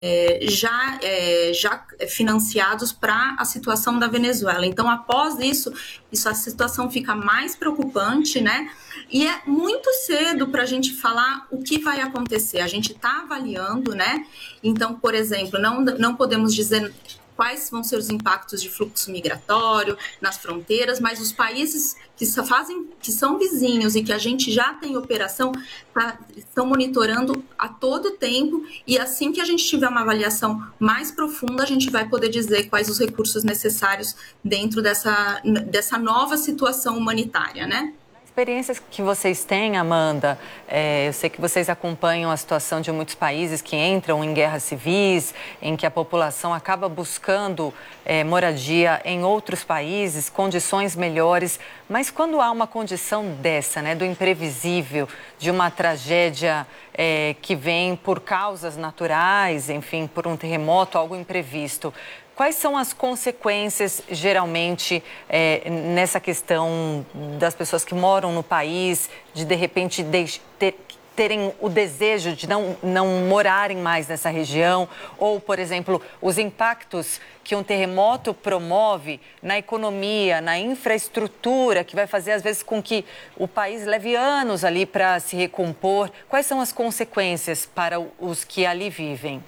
já financiados para a situação da Venezuela. Então, após isso a situação fica mais preocupante, né? E é muito cedo para a gente falar o que vai acontecer. A gente está avaliando, né? Então, por exemplo, não podemos dizer quais vão ser os impactos de fluxo migratório nas fronteiras, mas os países que são vizinhos e que a gente já tem operação, estão monitorando a todo tempo, e assim que a gente tiver uma avaliação mais profunda, a gente vai poder dizer quais os recursos necessários dentro dessa nova situação humanitária, né? Experiências que vocês têm, Amanda, eu sei que vocês acompanham a situação de muitos países que entram em guerras civis, em que a população acaba buscando moradia em outros países, condições melhores, mas quando há uma condição dessa, né, do imprevisível, de uma tragédia que vem por causas naturais, enfim, por um terremoto, algo imprevisto, quais são as consequências, geralmente, nessa questão das pessoas que moram no país, de repente, terem o desejo de não morarem mais nessa região? Ou, por exemplo, os impactos que um terremoto promove na economia, na infraestrutura, que vai fazer, às vezes, com que o país leve anos ali para se recompor? Quais são as consequências para os que ali vivem?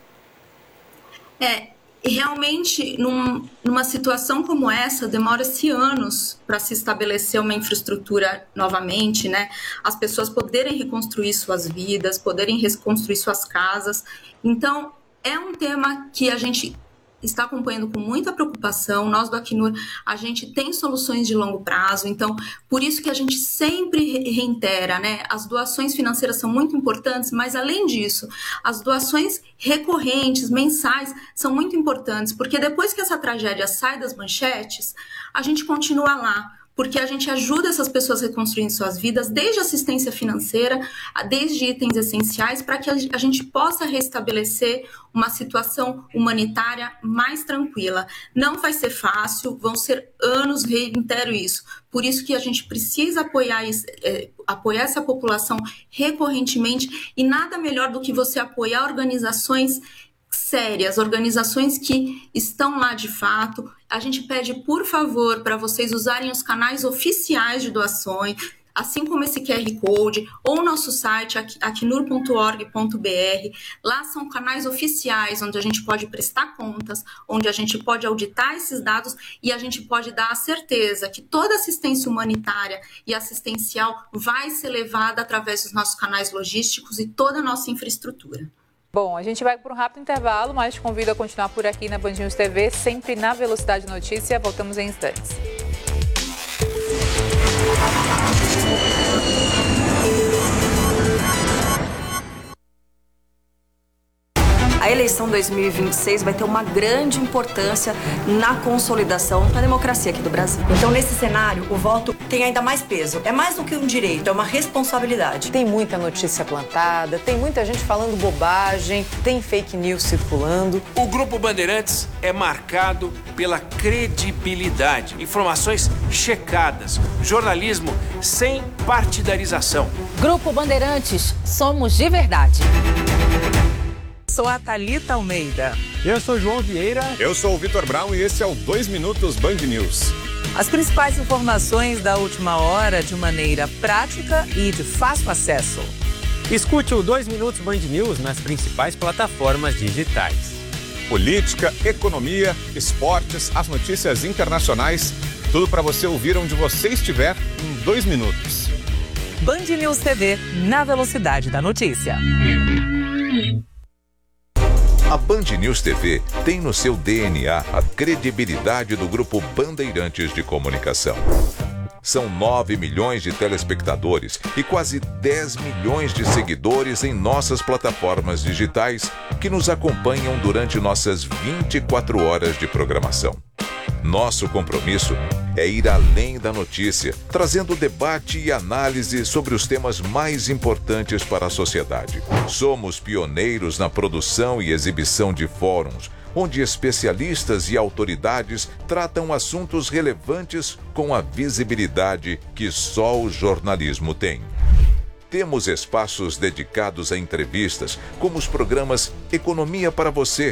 Realmente, numa situação como essa, demora-se anos para se estabelecer uma infraestrutura novamente, né? As pessoas poderem reconstruir suas vidas, poderem reconstruir suas casas. Então, é um tema que a gente está acompanhando com muita preocupação. Nós do Acnur, a gente tem soluções de longo prazo, então por isso que a gente sempre reitera, né? As doações financeiras são muito importantes, mas além disso, as doações recorrentes, mensais, são muito importantes, porque depois que essa tragédia sai das manchetes, a gente continua lá, porque a gente ajuda essas pessoas a reconstruir suas vidas, desde assistência financeira, desde itens essenciais, para que a gente possa restabelecer uma situação humanitária mais tranquila. Não vai ser fácil, vão ser anos, reitero isso. Por isso que a gente precisa apoiar essa população recorrentemente, e nada melhor do que você apoiar organizações sérias, organizações que estão lá de fato. A gente pede, por favor, para vocês usarem os canais oficiais de doações, assim como esse QR Code, ou o nosso site, acnur.org.br. Lá são canais oficiais, onde a gente pode prestar contas, onde a gente pode auditar esses dados, e a gente pode dar a certeza que toda assistência humanitária e assistencial vai ser levada através dos nossos canais logísticos e toda a nossa infraestrutura. Bom, a gente vai para um rápido intervalo, mas te convido a continuar por aqui na Band News TV, sempre na Velocidade Notícia. Voltamos em instantes. A eleição 2026 vai ter uma grande importância na consolidação da democracia aqui do Brasil. Então, nesse cenário, o voto tem ainda mais peso. É mais do que um direito, é uma responsabilidade. Tem muita notícia plantada, tem muita gente falando bobagem, tem fake news circulando. O Grupo Bandeirantes é marcado pela credibilidade, informações checadas, jornalismo sem partidarização. Grupo Bandeirantes, somos de verdade. Sou a Thalita Almeida. Eu sou João Vieira. Eu sou o Vitor Brown e esse é o 2 Minutos Band News. As principais informações da última hora de maneira prática e de fácil acesso. Escute o 2 Minutos Band News nas principais plataformas digitais. Política, economia, esportes, as notícias internacionais, tudo para você ouvir onde você estiver em 2 minutos. Band News TV, na velocidade da notícia. A Band News TV tem no seu DNA a credibilidade do Grupo Bandeirantes de Comunicação. São 9 milhões de telespectadores e quase 10 milhões de seguidores em nossas plataformas digitais que nos acompanham durante nossas 24 horas de programação. Nosso compromisso é ir além da notícia, trazendo debate e análise sobre os temas mais importantes para a sociedade. Somos pioneiros na produção e exibição de fóruns, onde especialistas e autoridades tratam assuntos relevantes com a visibilidade que só o jornalismo tem. Temos espaços dedicados a entrevistas, como os programas Economia para Você